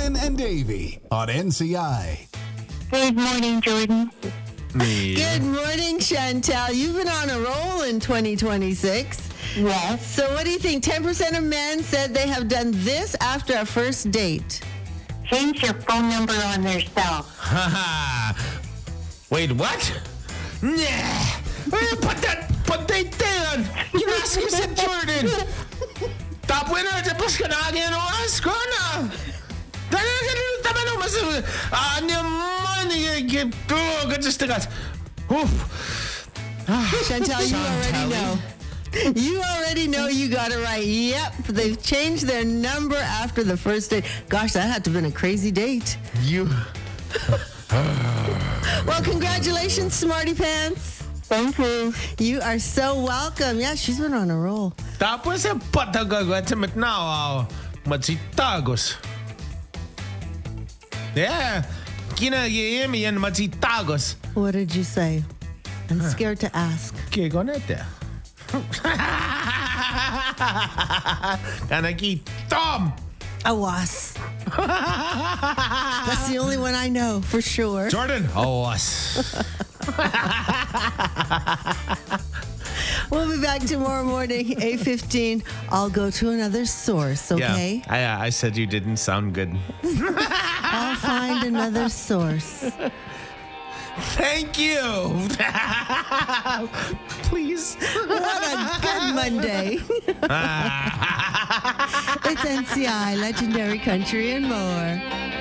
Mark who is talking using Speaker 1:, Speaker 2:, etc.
Speaker 1: Jordan and Davey on NCI.
Speaker 2: Good morning, Jordan.
Speaker 3: Good morning, Chantel. You've been on a roll in 2026.
Speaker 2: Yes.
Speaker 3: So what do you think? 10% of men said they have done this after a first date.
Speaker 2: Change your phone number on their cell.
Speaker 4: Wait, what? Nah. Put that down. Kinask ko si Jordan. Tapos na, tapos ka na, ginawas ko na. Talaga rin naman ang mas... Ano man, ganyan ka.
Speaker 3: Chantel, you already know. You already know you got it right. Yep, they've changed their number after the first date. Gosh, that had to have been a crazy date.
Speaker 4: You...
Speaker 3: Well, congratulations, Smarty Pants.
Speaker 2: Thank you.
Speaker 3: You are so welcome. Yeah, she's been on a roll.
Speaker 4: Tapos ang patagagat sa matnaw, matsitagos. Yeah, kinagiyemi yan matsitagos.
Speaker 3: What did you say? I'm scared to ask.
Speaker 4: Kaya ko na ito. Kanakitom!
Speaker 3: Awas. That's the only one I know for sure.
Speaker 4: Jordan! Awas.
Speaker 3: We'll be back tomorrow morning, 8:15. I'll go to another source, okay?
Speaker 4: Yeah, I said you didn't sound good.
Speaker 3: I'll find another source.
Speaker 4: Thank you. Please.
Speaker 3: What a good Monday. It's NCI, Legendary Country and more.